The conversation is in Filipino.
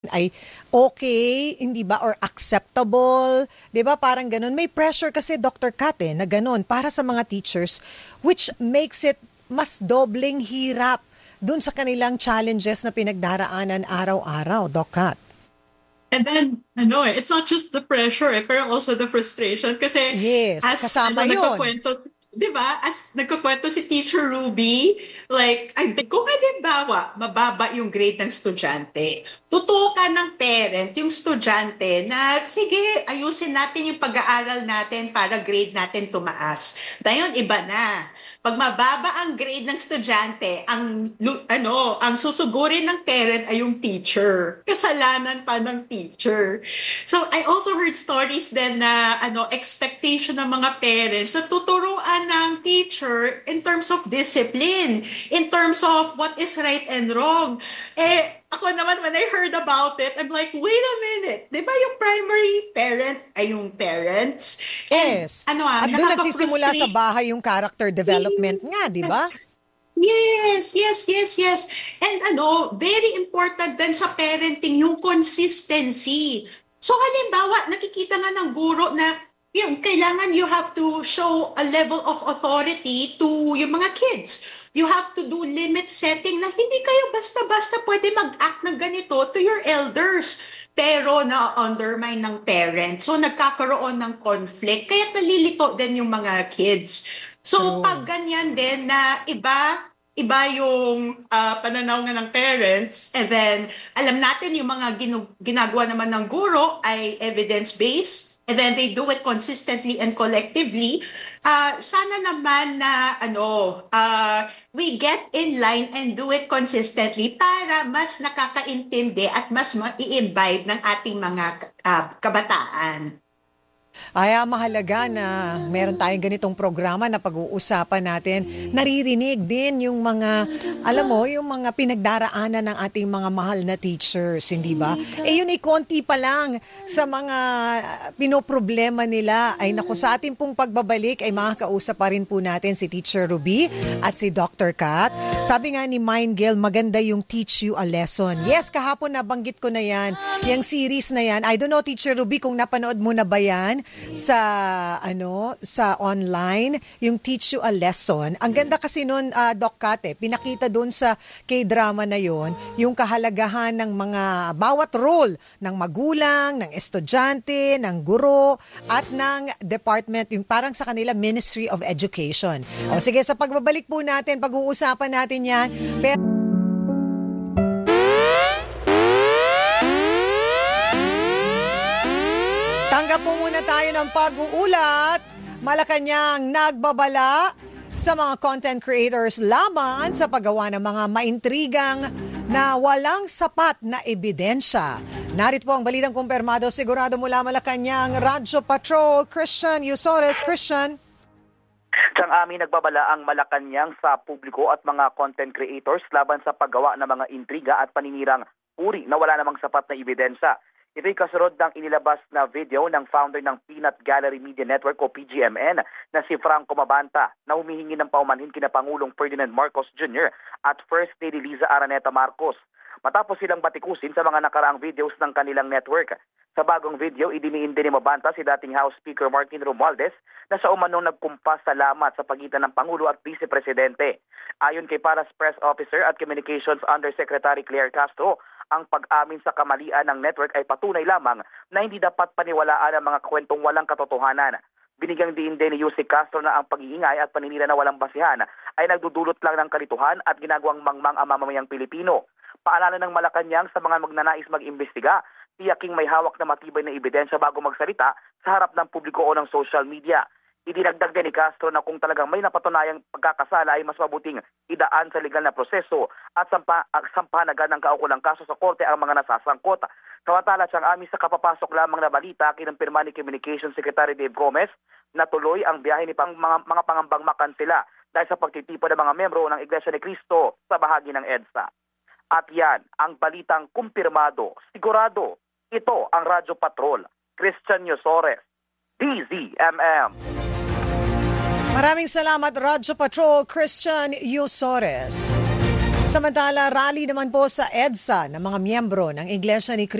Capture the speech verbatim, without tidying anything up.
ay okay, hindi ba, or acceptable, di ba, parang ganun. May pressure kasi, Doctor Kat, eh, na ganun para sa mga teachers, which makes it mas dobleng hirap dun sa kanilang challenges na pinagdaraanan araw-araw, Doc Kat. And then, ano eh, it's not just the pressure eh, pero also the frustration. Kasi yes, as kasama ano, yun. nagkakwento, di ba? As nagkakwento si Teacher Ruby, like, ay, kung halimbawa, mababa yung grade ng estudyante, tutukan ng parent yung estudyante na, sige, ayusin natin yung pag-aaral natin para grade natin tumaas. Dahil iba na. Pag mababa ang grade ng estudyante, ang ano, ang susugurin ng parent ay yung teacher. Kasalanan pa ng teacher. So I also heard stories then na ano, expectation ng mga parents na tuturuan ng teacher in terms of discipline, in terms of what is right and wrong. Eh ako naman, when I heard about it, I'm like, wait a minute. Di ba yung primary parent ay yung parents? Yes. And, ano ah, at doon nagsisimula sa bahay yung character development yes. nga, di ba? Yes, yes, yes, yes. And ano, very important din sa parenting yung consistency. So halimbawa, nakikita nga ng guro na yung kailangan you have to show a level of authority to yung mga kids. You have to do limit setting na hindi kayo basta-basta pwede mag-act ng ganito to your elders. Pero na-undermine ng parents. So nagkakaroon ng conflict. Kaya nalilito din yung mga kids. So True. Pag ganyan din na iba, iba yung uh, pananaw nga ng parents, and then alam natin yung mga ginu- ginagawa naman ng guro ay evidence-based, and then they do it consistently and collectively. Uh, sana naman na ano, uh, we get in line and do it consistently para mas nakakaintindi at mas ma-i-imbibe ng ating mga uh, kabataan. Ay, mahalaga na meron tayong ganitong programa na pag-uusapan natin. Naririnig din yung mga, alam mo, yung mga pinagdaraanan ng ating mga mahal na teachers, hindi ba? Eh yun ay konti pa lang sa mga pinoproblema nila. Ay naku, sa ating pong pagbabalik ay makakausap pa rin po natin si Teacher Ruby at si Doctor Kat. Sabi nga ni Mind Gail, maganda yung Teach You a Lesson. Yes, kahapon nabanggit ko na yan. Yung series na yan. I don't know, Teacher Ruby, kung napanood mo na ba yan sa ano sa online, yung Teach You a Lesson. Ang ganda kasi noon, uh, Doc Kat, eh, pinakita doon sa K-drama na yon yung kahalagahan ng mga bawat role ng magulang, ng estudyante, ng guro at ng department, yung parang sa kanila Ministry of Education. O sige, sa pagbabalik po natin, pag-uusapan natin yan. Pero tanggap po muna tayo ng pag-uulat. Malacanang nagbabala sa mga content creators laban sa paggawa ng mga maintrigang na walang sapat na ebidensya. Narito po ang balitang kumpirmado sigurado mula Malacanang, Radyo Patrol, Christian Yusores. Christian. Siyang amin nagbabala ang Malacanang sa publiko at mga content creators laban sa paggawa ng mga intriga at paninirang puri na wala namang sapat na ebidensya. Ito'y kasunod ng inilabas na video ng founder ng Peanut Gallery Media Network o P G M N na si Franco Mabanta na humihingi ng paumanhin kina Pangulong Ferdinand Marcos Junior at First Lady Liza Araneta Marcos. Matapos silang batikusin sa mga nakaraang videos ng kanilang network. Sa bagong video, idiniin din ni Mabanta si dating House Speaker Martin Romualdez na sa umanong nagkumpas salamat sa pagitan ng Pangulo at Vice Presidente. Ayon kay Paras Press Officer at Communications Undersecretary Claire Castro, ang pag-amin sa kamalian ng network ay patunay lamang na hindi dapat paniwalaan ang mga kwentong walang katotohanan. Binigyang diin din ni Yusek Castro na ang pag-iingay at paninira na walang basihan ay nagdudulot lang ng kalituhan at ginagawang mangmang ang mamamayang Pilipino. Paalala ng Malacanang sa mga magnanais mag-imbestiga, tiyaking may hawak na matibay na ebidensya bago magsalita sa harap ng publiko o ng social media. Idinagdag din ni Castro na kung talagang may napatunayang pagkakasala ay mas mabuting idaan sa legal na proseso at sampa, sampanagan ng kaukulang kaso sa korte ang mga nasasangkot. Samantala siyang amin sa kapapasok lamang na balita, kinumpirma ni Communications Secretary Dave Gomez na tuloy ang biyahe ni pang, mga, mga pangambang makansela dahil sa pagtitipon ng mga membro ng Iglesia ni Cristo sa bahagi ng EDSA. At yan ang balitang kumpirmado, sigurado. Ito ang Radyo Patrol, Christian Yusores, D Z M M. Maraming salamat, Radyo Patrol, Christian Yusores. Samantala, rally naman po sa EDSA ng mga miyembro ng Iglesia ni Cristo